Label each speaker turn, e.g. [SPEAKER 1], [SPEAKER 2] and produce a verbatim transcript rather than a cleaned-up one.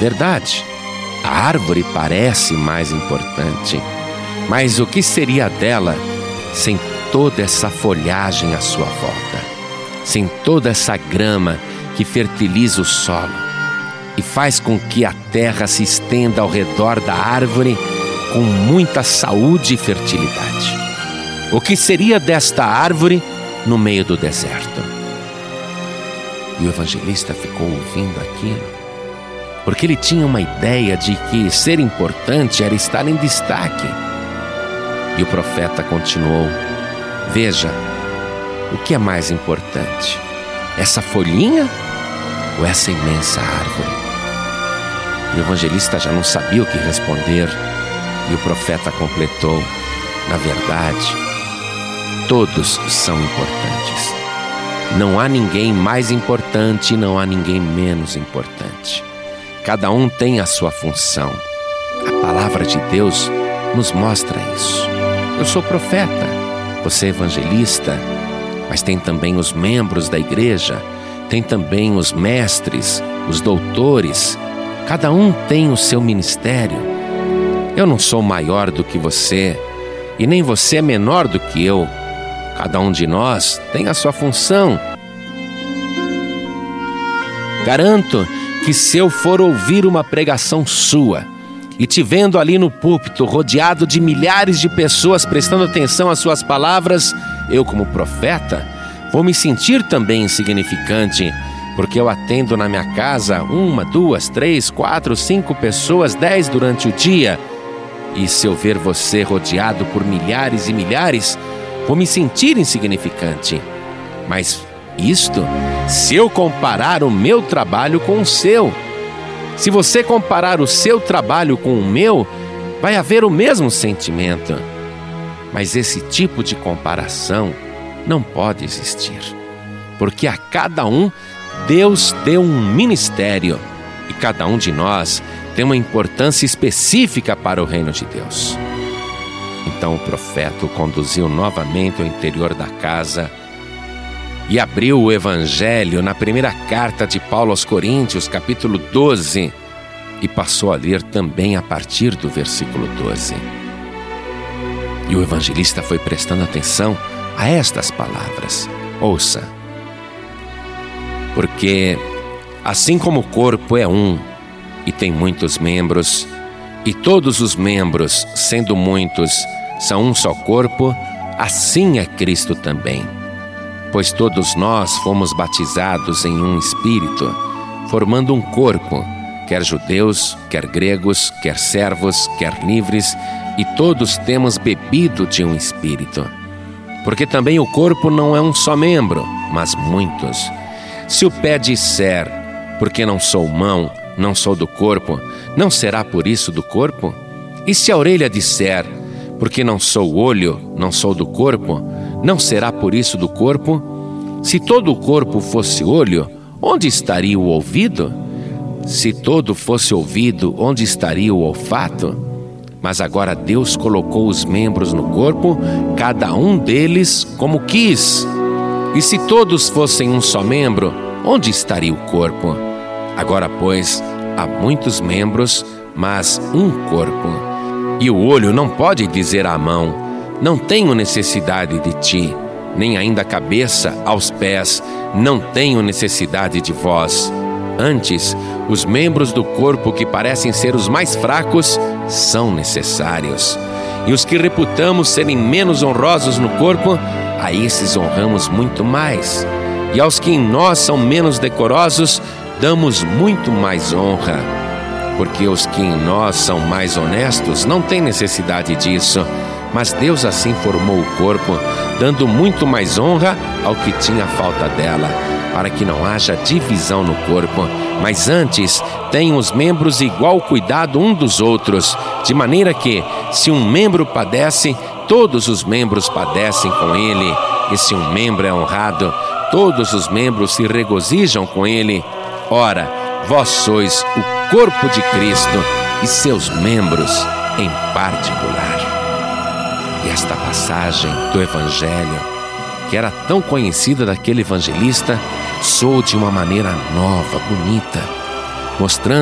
[SPEAKER 1] Verdade, a árvore parece mais importante, mas o que seria dela sem toda essa folhagem à sua volta, sem toda essa grama que fertiliza o solo e faz com que a terra se estenda ao redor da árvore com muita saúde e fertilidade? O que seria desta árvore no meio do deserto? E o evangelista ficou ouvindo aquilo, porque ele tinha uma ideia de que ser importante era estar em destaque. E o profeta continuou: veja, o que é mais importante? Essa folhinha ou essa imensa árvore? E o evangelista já não sabia o que responder. E o profeta completou: na verdade, todos são importantes. Não há ninguém mais importante e não há ninguém menos importante. Cada um tem a sua função. A palavra de Deus nos mostra isso. Eu sou profeta, você é evangelista, mas tem também os membros da igreja, tem também os mestres, os doutores. Cada um tem o seu ministério. Eu não sou maior do que você e nem você é menor do que eu. Cada um de nós tem a sua função. Garanto que se eu for ouvir uma pregação sua e te vendo ali no púlpito, rodeado de milhares de pessoas prestando atenção às suas palavras, eu, como profeta, vou me sentir também insignificante, porque eu atendo na minha casa uma, duas, três, quatro, cinco pessoas, dez durante o dia. E se eu ver você rodeado por milhares e milhares, vou me sentir insignificante. Mas isto, se eu comparar o meu trabalho com o seu. Se você comparar o seu trabalho com o meu, vai haver o mesmo sentimento. Mas esse tipo de comparação não pode existir, porque a cada um Deus deu um ministério e cada um de nós tem uma importância específica para o reino de Deus. Então o profeta o conduziu novamente ao interior da casa e abriu o evangelho na primeira carta de Paulo aos Coríntios, capítulo doze, e passou a ler também a partir do versículo doze. E o evangelista foi prestando atenção a estas palavras. Ouça. Porque assim como o corpo é um e tem muitos membros, e todos os membros, sendo muitos, são um só corpo, assim é Cristo também. Pois todos nós fomos batizados em um Espírito, formando um corpo, quer judeus, quer gregos, quer servos, quer livres, e todos temos bebido de um Espírito. Porque também o corpo não é um só membro, mas muitos. Se o pé disser, porque não sou mão, não sou do corpo, não será por isso do corpo? E se a orelha disser, porque não sou olho, não sou do corpo, não será por isso do corpo? Se todo o corpo fosse olho, onde estaria o ouvido? Se todo fosse ouvido, onde estaria o olfato? Mas agora Deus colocou os membros no corpo, cada um deles como quis. E se todos fossem um só membro, onde estaria o corpo? Agora, pois, há muitos membros, mas um corpo. E o olho não pode dizer à mão, não tenho necessidade de ti, nem ainda a cabeça aos pés, não tenho necessidade de vós. Antes, os membros do corpo que parecem ser os mais fracos são necessários. E os que reputamos serem menos honrosos no corpo, a esses honramos muito mais. E aos que em nós são menos decorosos, damos muito mais honra. Porque os que em nós são mais honestos não têm necessidade disso, mas Deus assim formou o corpo, dando muito mais honra ao que tinha falta dela, para que não haja divisão no corpo, mas antes tenham os membros igual cuidado um dos outros, de maneira que, se um membro padece, todos os membros padecem com ele, e se um membro é honrado, todos os membros se regozijam com ele. Ora, vós sois o corpo de Cristo e seus membros em particular. E esta passagem do Evangelho, que era tão conhecida daquele evangelista, soou de uma maneira nova, bonita, mostrando